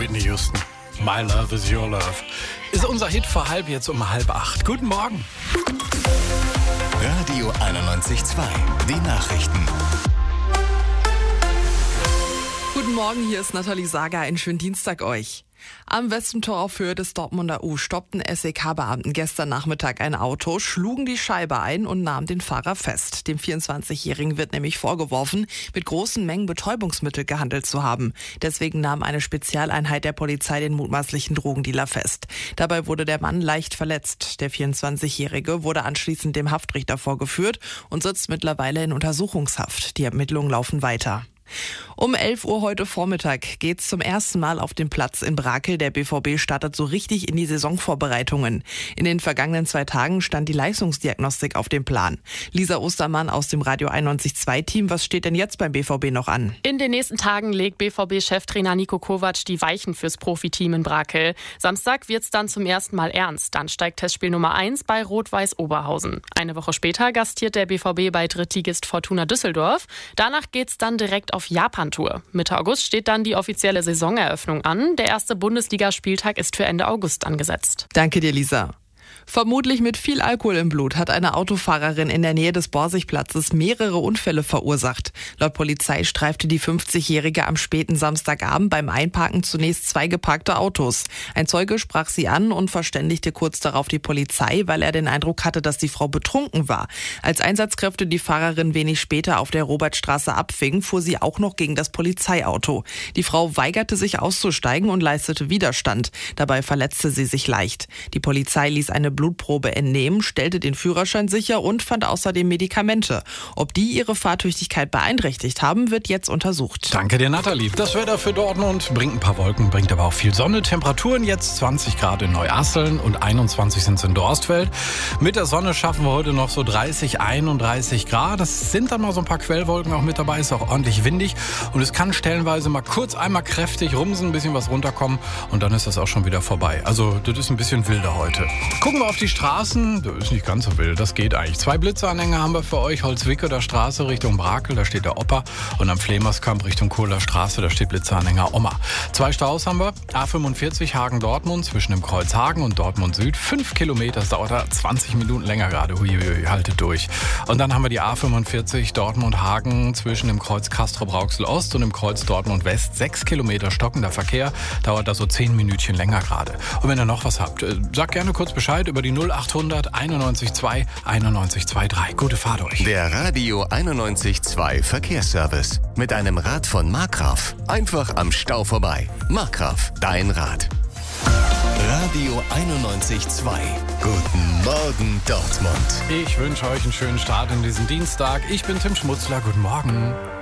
Whitney Houston. My Love is Your Love. Ist unser Hit vor jetzt um 7:30. Guten Morgen. Radio 91.2. Die Nachrichten. Guten Morgen, hier ist Nathalie Sager. Einen schönen Dienstag euch. Am Westtor auf Höhe des Dortmunder U stoppten SEK-Beamten gestern Nachmittag ein Auto, schlugen die Scheibe ein und nahmen den Fahrer fest. Dem 24-Jährigen wird nämlich vorgeworfen, mit großen Mengen Betäubungsmittel gehandelt zu haben. Deswegen nahm eine Spezialeinheit der Polizei den mutmaßlichen Drogendealer fest. Dabei wurde der Mann leicht verletzt. Der 24-Jährige wurde anschließend dem Haftrichter vorgeführt und sitzt mittlerweile in Untersuchungshaft. Die Ermittlungen laufen weiter. Um 11 Uhr heute Vormittag geht's zum ersten Mal auf den Platz in Brakel. Der BVB startet so richtig in die Saisonvorbereitungen. In den vergangenen 2 Tagen stand die Leistungsdiagnostik auf dem Plan. Lisa Ostermann aus dem Radio 91.2-Team. Was steht denn jetzt beim BVB noch an? In den nächsten Tagen legt BVB-Cheftrainer Niko Kovac die Weichen fürs Profiteam in Brakel. Samstag wird's dann zum ersten Mal ernst. Dann steigt Testspiel Nummer 1 bei Rot-Weiß Oberhausen. Eine Woche später gastiert der BVB bei Drittligist Fortuna Düsseldorf. Danach geht's dann direkt auf Japan-Tour. Mitte August steht dann die offizielle Saisoneröffnung an. Der erste Bundesligaspieltag ist für Ende August angesetzt. Danke dir, Lisa. Vermutlich mit viel Alkohol im Blut hat eine Autofahrerin in der Nähe des Borsigplatzes mehrere Unfälle verursacht. Laut Polizei streifte die 50-Jährige am späten Samstagabend beim Einparken zunächst 2 geparkte Autos. Ein Zeuge sprach sie an und verständigte kurz darauf die Polizei, weil er den Eindruck hatte, dass die Frau betrunken war. Als Einsatzkräfte die Fahrerin wenig später auf der Robertstraße abfingen, fuhr sie auch noch gegen das Polizeiauto. Die Frau weigerte sich auszusteigen und leistete Widerstand. Dabei verletzte sie sich leicht. Die Polizei ließ eine Blutprobe entnehmen, stellte den Führerschein sicher und fand außerdem Medikamente. Ob die ihre Fahrtüchtigkeit beeinträchtigt haben, wird jetzt untersucht. Danke dir, Nathalie. Das Wetter für Dortmund bringt ein paar Wolken, bringt aber auch viel Sonne. Temperaturen jetzt 20 Grad in Neuasseln und 21 sind es in Dorstfeld. Mit der Sonne schaffen wir heute noch so 30, 31 Grad. Das sind dann mal so ein paar Quellwolken auch mit dabei. Ist auch ordentlich windig und es kann stellenweise mal kurz einmal kräftig rumsen, ein bisschen was runterkommen und dann ist das auch schon wieder vorbei. Also das ist ein bisschen wilder heute. Gucken wir auf die Straßen, das ist nicht ganz so wild, das geht eigentlich. 2 Blitzeranhänger haben wir für euch, Holzwickeler Straße Richtung Brakel, da steht der Opa und am Flemerskamp Richtung Kohler Straße, da steht Blitzeranhänger Oma. 2 Staus haben wir, A45 Hagen-Dortmund zwischen dem Kreuz Hagen und Dortmund Süd, 5 Kilometer, das dauert da 20 Minuten länger gerade, huiuiui, haltet durch. Und dann haben wir die A45 Dortmund-Hagen zwischen dem Kreuz Castrop-Rauxel Ost und dem Kreuz Dortmund West, 6 Kilometer stockender Verkehr, dauert da so 10 Minütchen länger gerade. Und wenn ihr noch was habt, sagt gerne kurz Bescheid über die 0800 91.2 91.23. Gute Fahrt euch. Der Radio 91.2 Verkehrsservice. Mit einem Rad von Markgraf. Einfach am Stau vorbei. Markgraf, dein Rad. Radio 91.2. Guten Morgen, Dortmund. Ich wünsche euch einen schönen Start in diesen Dienstag. Ich bin Tim Schmutzler. Guten Morgen.